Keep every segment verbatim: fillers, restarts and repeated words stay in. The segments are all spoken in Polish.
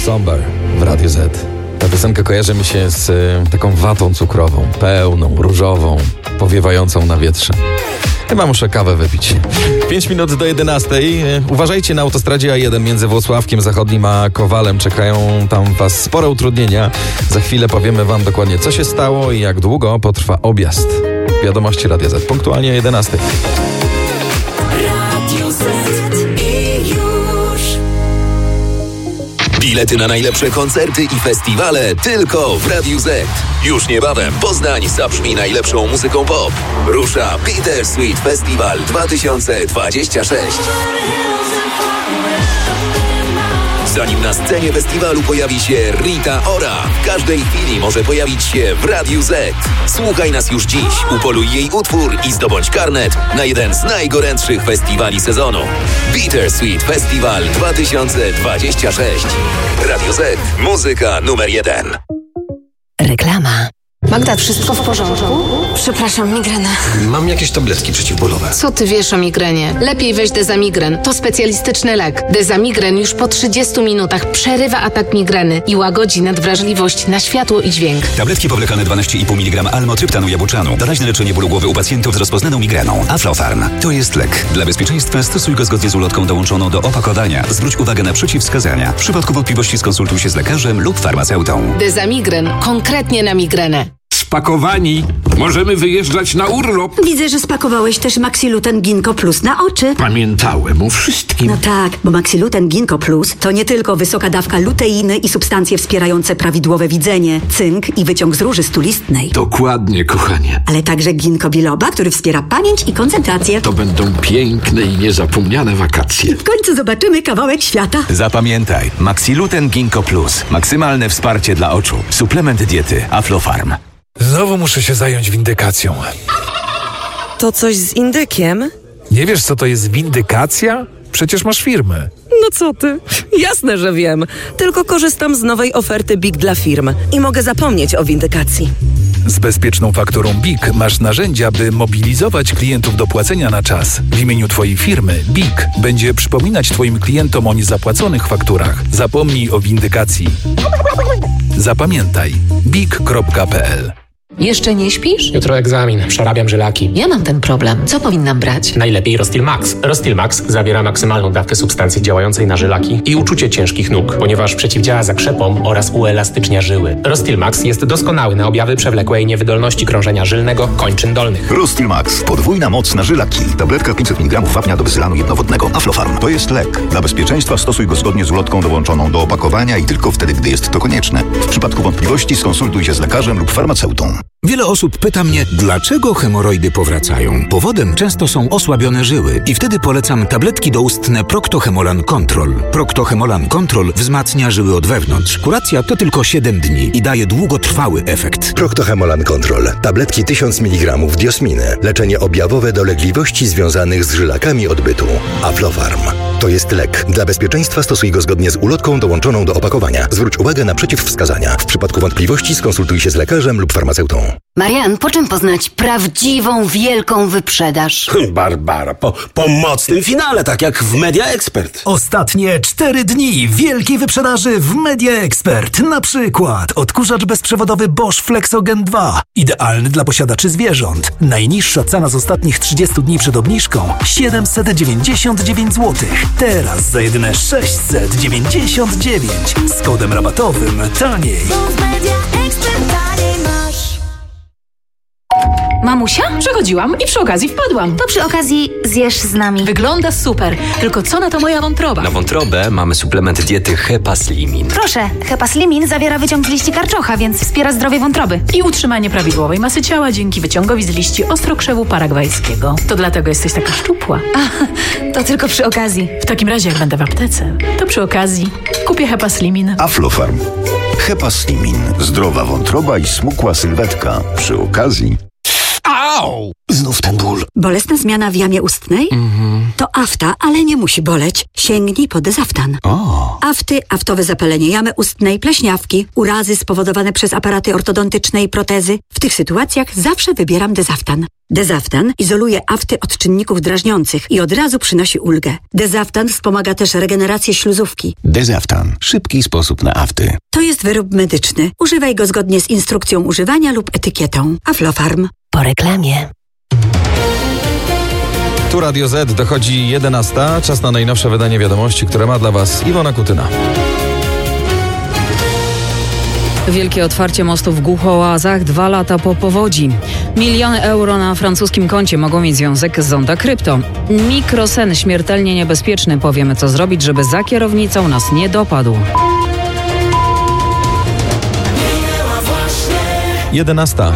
Somber w Radiu Z. Ta piosenka kojarzy mi się z y, taką watą cukrową, pełną, różową, powiewającą na wietrze. Chyba muszę kawę wypić. Pięć minut do jedenastej. Uważajcie, na autostradzie A jeden między Włocławkiem Zachodnim a Kowalem czekają tam was spore utrudnienia. Za chwilę powiemy wam dokładnie, co się stało i jak długo potrwa objazd. Wiadomości Radia Z, punktualnie o jedenastej. Radio Z i już. Bilety na najlepsze koncerty i festiwale tylko w Radiu Z. Już niebawem Poznań zabrzmi najlepszą muzyką pop. Rusza Bitter Sweet Festival dwa tysiące dwudziesty szósty. Zanim na scenie festiwalu pojawi się Rita Ora, w każdej chwili może pojawić się w Radiu Z. Słuchaj nas już dziś, upoluj jej utwór i zdobądź karnet na jeden z najgorętszych festiwali sezonu. Bitter Sweet Festival dwa tysiące dwudziesty szósty. Radio Z. Muzyka numer jeden. Reklama. Magda, wszystko w porządku? Przepraszam, migrena. Mam jakieś tabletki przeciwbólowe. Co ty wiesz o migrenie? Lepiej weź Dezamigren. To specjalistyczny lek. Dezamigren już po trzydziestu minutach przerywa atak migreny i łagodzi nadwrażliwość na światło i dźwięk. Tabletki powlekane dwanaście i pół miligrama almotryptanu jabłczanu. Doraźne leczenie bólu głowy u pacjentów z rozpoznaną migreną. Aflofarm. To jest lek. Dla bezpieczeństwa stosuj go zgodnie z ulotką dołączoną do opakowania. Zwróć uwagę na przeciwwskazania. W przypadku wątpliwości skonsultuj się z lekarzem lub farmaceutą. Dezamigren. Konkretnie na migrenę. Spakowani. Możemy wyjeżdżać na urlop. Widzę, że spakowałeś też Maxiluten Ginkgo Plus na oczy. Pamiętałem o wszystkim. No tak, bo Maxiluten Ginkgo Plus to nie tylko wysoka dawka luteiny i substancje wspierające prawidłowe widzenie, cynk i wyciąg z róży stulistnej. Dokładnie, kochanie. Ale także ginkgo biloba, który wspiera pamięć i koncentrację. To będą piękne i niezapomniane wakacje. W końcu zobaczymy kawałek świata. Zapamiętaj. Maxiluten Ginkgo Plus. Maksymalne wsparcie dla oczu. Suplement diety Aflofarm. Znowu muszę się zająć windykacją. To coś z indykiem? Nie wiesz, co to jest windykacja? Przecież masz firmę. No co ty? Jasne, że wiem. Tylko korzystam z nowej oferty B I K dla firm i mogę zapomnieć o windykacji. Z bezpieczną fakturą B I K masz narzędzia, by mobilizować klientów do płacenia na czas. W imieniu twojej firmy B I K będzie przypominać twoim klientom o niezapłaconych fakturach. Zapomnij o windykacji. Zapamiętaj. bik kropka pe el. Jeszcze nie śpisz? Jutro egzamin, przerabiam żylaki. Ja mam ten problem. Co powinnam brać? Najlepiej Rostil Max. Rostil Max zawiera maksymalną dawkę substancji działającej na żylaki i uczucie ciężkich nóg, ponieważ przeciwdziała zakrzepom oraz uelastycznia żyły. Rostil Max jest doskonały na objawy przewlekłej niewydolności krążenia żylnego kończyn dolnych. Rostil Max. Podwójna moc na żylaki. Tabletka pięćset miligramów wapnia do wyzylanu jednowodnego. Aflofarm. To jest lek. Dla bezpieczeństwa stosuj go zgodnie z ulotką dołączoną do opakowania i tylko wtedy, gdy jest to konieczne. W przypadku wątpliwości skonsultuj się z lekarzem lub farmaceutą. Wiele osób pyta mnie, dlaczego hemoroidy powracają. Powodem często są osłabione żyły i wtedy polecam tabletki doustne Procto-Hemolan Control. Procto-Hemolan Control wzmacnia żyły od wewnątrz. Kuracja to tylko siedem dni i daje długotrwały efekt. Procto-Hemolan Control. Tabletki tysiąc miligramów diosminy. Leczenie objawowe dolegliwości związanych z żylakami odbytu. Aflofarm. To jest lek. Dla bezpieczeństwa stosuj go zgodnie z ulotką dołączoną do opakowania. Zwróć uwagę na przeciwwskazania. W przypadku wątpliwości skonsultuj się z lekarzem lub farmaceutą. Marian, po czym poznać prawdziwą, wielką wyprzedaż? Barbara, po, po mocnym finale, tak jak w Media Expert. Ostatnie cztery dni wielkiej wyprzedaży w Media Expert. Na przykład odkurzacz bezprzewodowy Bosch Flexogen dwa. Idealny dla posiadaczy zwierząt. Najniższa cena z ostatnich trzydziestu dni przed obniżką siedemset dziewięćdziesiąt dziewięć złotych. Teraz za jedyne sześćset dziewięćdziesiąt dziewięć. Z kodem rabatowym taniej. Mamusia? Przechodziłam i przy okazji wpadłam. To przy okazji zjesz z nami. Wygląda super, tylko co na to moja wątroba? Na wątrobę mamy suplement diety Hepaslimin. Proszę, Hepaslimin zawiera wyciąg z liści karczocha, więc wspiera zdrowie wątroby. I utrzymanie prawidłowej masy ciała dzięki wyciągowi z liści ostrokrzewu paragwajskiego. To dlatego jesteś taka szczupła. A, to tylko przy okazji. W takim razie jak będę w aptece, to przy okazji kupię Hepaslimin. Aflofarm. Hepaslimin. Zdrowa wątroba i smukła sylwetka. Przy okazji... Au! Au! Znów ten ból. Bolesna zmiana w jamie ustnej? Mhm. To afta, ale nie musi boleć. Sięgnij po Dezaftan. O. Afty, aftowe zapalenie jamy ustnej, pleśniawki, urazy spowodowane przez aparaty ortodontyczne i protezy. W tych sytuacjach zawsze wybieram Dezaftan. Dezaftan izoluje afty od czynników drażniących i od razu przynosi ulgę. Dezaftan wspomaga też regenerację śluzówki. Dezaftan. Szybki sposób na afty. To jest wyrób medyczny. Używaj go zgodnie z instrukcją używania lub etykietą. Aflofarm. Po reklamie. Tu Radio Z, dochodzi jedenasta. Czas na najnowsze wydanie wiadomości, które ma dla Was Iwona Kutyna. Wielkie otwarcie mostu w Głuchołazach dwa lata po powodzi. Miliony euro na francuskim koncie mogą mieć związek z Zonda Krypto. Mikrosen śmiertelnie niebezpieczny. Powiemy, co zrobić, żeby za kierownicą nas nie dopadł. jedenasta.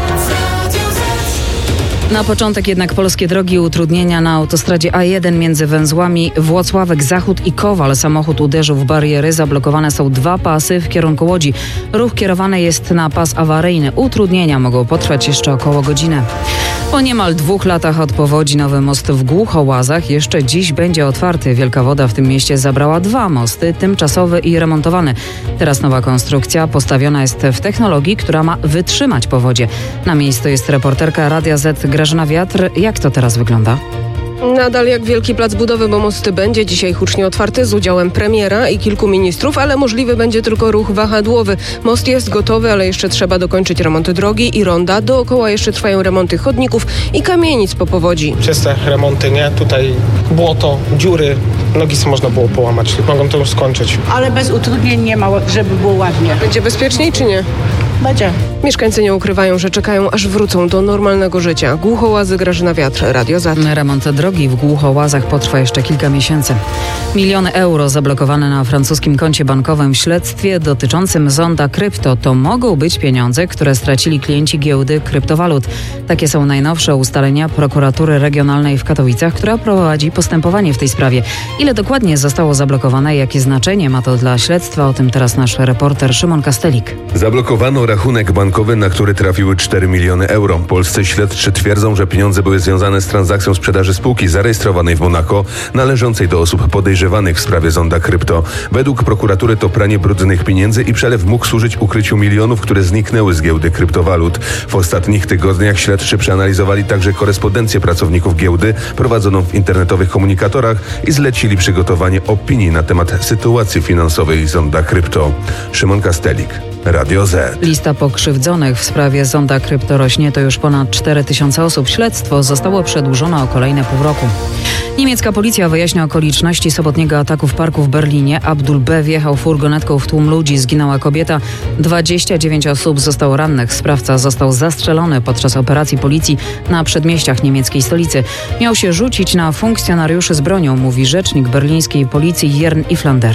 Na początek jednak polskie drogi, utrudnienia na autostradzie A jeden między węzłami Włocławek Zachód i Kowal. Samochód uderzył w bariery, zablokowane są dwa pasy w kierunku Łodzi. Ruch kierowany jest na pas awaryjny. Utrudnienia mogą potrwać jeszcze około godziny. Po niemal dwóch latach od powodzi nowy most w Głuchołazach jeszcze dziś będzie otwarty. Wielka woda w tym mieście zabrała dwa mosty, tymczasowy i remontowany. Teraz nowa konstrukcja postawiona jest w technologii, która ma wytrzymać powodzie. Na miejscu jest reporterka Radia Z Grażyna Wiatr. Jak to teraz wygląda? Nadal jak wielki plac budowy, bo most będzie dzisiaj hucznie otwarty z udziałem premiera i kilku ministrów, ale możliwy będzie tylko ruch wahadłowy. Most jest gotowy, ale jeszcze trzeba dokończyć remonty drogi i ronda. Dookoła jeszcze trwają remonty chodników i kamienic po powodzi. Przez te remonty, nie? Tutaj błoto, dziury, nogi sobie można było połamać. Mogą to już skończyć. Ale bez utrudnień nie ma, żeby było ładnie. Będzie bezpieczniej czy nie? Będzie. Mieszkańcy nie ukrywają, że czekają, aż wrócą do normalnego życia. Głuchołazy, Grażyna Wiatr, Radio Z. Remont drogi w Głuchołazach potrwa jeszcze kilka miesięcy. Miliony euro zablokowane na francuskim koncie bankowym w śledztwie dotyczącym Zonda Krypto to mogą być pieniądze, które stracili klienci giełdy kryptowalut. Takie są najnowsze ustalenia prokuratury regionalnej w Katowicach, która prowadzi postępowanie w tej sprawie. Ile dokładnie zostało zablokowane i jakie znaczenie ma to dla śledztwa? O tym teraz nasz reporter Szymon Kastelik. Zablokowano rachunek bankowy, na który trafiły cztery miliony euro. Polscy śledczy twierdzą, że pieniądze były związane z transakcją sprzedaży spółki zarejestrowanej w Monako, należącej do osób podejrzewanych w sprawie Zonda Krypto. Według prokuratury to pranie brudnych pieniędzy i przelew mógł służyć ukryciu milionów, które zniknęły z giełdy kryptowalut. W ostatnich tygodniach śledczy przeanalizowali także korespondencję pracowników giełdy prowadzoną w internetowych komunikatorach i zlecili przygotowanie opinii na temat sytuacji finansowej Zonda Krypto. Szymon Kastelik, Radio Z. Lista pokrzywdzonych w sprawie Zonda Krypto rośnie, to już ponad cztery tysiące osób. Śledztwo zostało przedłużone o kolejne pół roku. Niemiecka policja wyjaśnia okoliczności sobotniego ataku w parku w Berlinie. Abdul B. wjechał furgonetką w tłum ludzi, zginęła kobieta. dwadzieścia dziewięć osób zostało rannych. Sprawca został zastrzelony podczas operacji policji na przedmieściach niemieckiej stolicy. Miał się rzucić na funkcjonariuszy z bronią, mówi rzecznik berlińskiej policji Jern Iflander.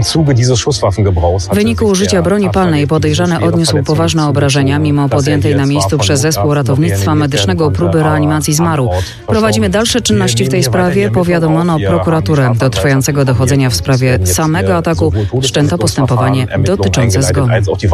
W wyniku użycia broni palnej podejrzany odniósł poważne obrażenia, mimo podjętej na miejscu przez zespół ratownictwa medycznego próby reanimacji zmarł. Prowadzimy dalsze czynności w tej sprawie, powiadomono prokuraturę. Do trwającego dochodzenia w sprawie samego ataku wszczęto postępowanie dotyczące zgonu.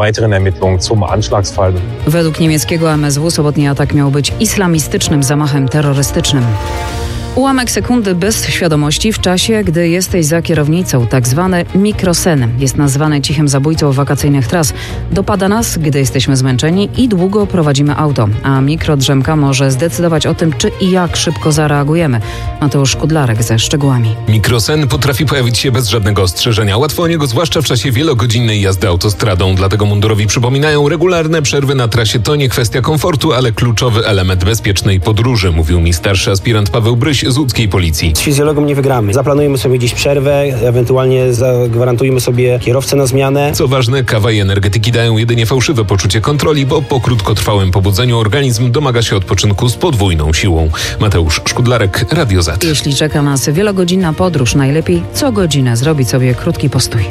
Według niemieckiego M S W sobotni atak miał być islamistycznym zamachem terrorystycznym. Ułamek sekundy bez świadomości w czasie, gdy jesteś za kierownicą, tak zwany mikrosen. Jest nazwany cichym zabójcą wakacyjnych tras. Dopada nas, gdy jesteśmy zmęczeni i długo prowadzimy auto, a mikrodrzemka może zdecydować o tym, czy i jak szybko zareagujemy. Mateusz Kudlarek ze szczegółami. Mikrosen potrafi pojawić się bez żadnego ostrzeżenia. Łatwo o niego, zwłaszcza w czasie wielogodzinnej jazdy autostradą. Dlatego mundurowi przypominają, regularne przerwy na trasie to nie kwestia komfortu, ale kluczowy element bezpiecznej podróży, mówił mi starszy aspirant Paweł Bryś z łódzkiej policji. Z fizjologą nie wygramy. Zaplanujemy sobie dziś przerwę, ewentualnie zagwarantujemy sobie kierowcę na zmianę. Co ważne, kawa i energetyki dają jedynie fałszywe poczucie kontroli, bo po krótkotrwałym pobudzeniu organizm domaga się odpoczynku z podwójną siłą. Mateusz Szkudlarek, Radio Z. Jeśli czeka nas wielogodzinna podróż, najlepiej co godzinę zrobić sobie krótki postój.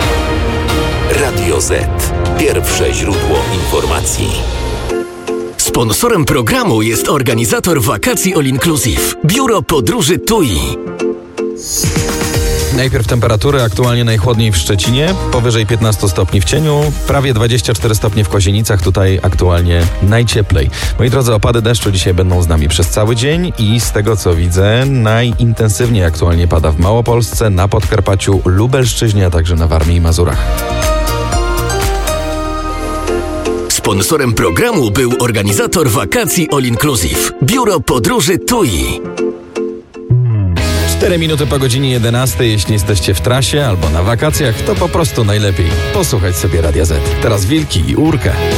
Radio Z. Pierwsze źródło informacji. Sponsorem programu jest organizator wakacji All Inclusive. Biuro Podróży T U I. Najpierw temperatury, aktualnie najchłodniej w Szczecinie, powyżej piętnaście stopni w cieniu, prawie dwadzieścia cztery stopnie w Kozienicach, tutaj aktualnie najcieplej. Moi drodzy, opady deszczu dzisiaj będą z nami przez cały dzień i z tego co widzę, najintensywniej aktualnie pada w Małopolsce, na Podkarpaciu, Lubelszczyźnie, a także na Warmii i Mazurach. Sponsorem programu był organizator wakacji All Inclusive. Biuro Podróży T U I. cztery minuty po godzinie jedenastej. Jeśli jesteście w trasie albo na wakacjach, to po prostu najlepiej posłuchać sobie Radia Z. Teraz Wilki i Urkę.